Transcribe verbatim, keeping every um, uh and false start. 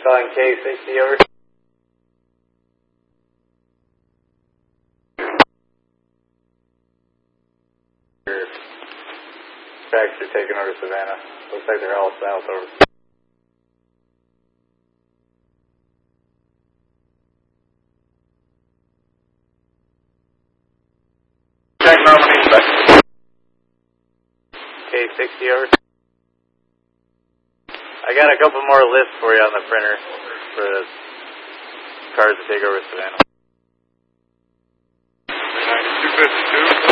Calling K sixty over. Tracks are taking over Savannah. Looks like they're all south over. Check normal back. K sixty over. I got a couple more lists for you on the printer for the cars to take over Savannah. ninety-two fifty-two.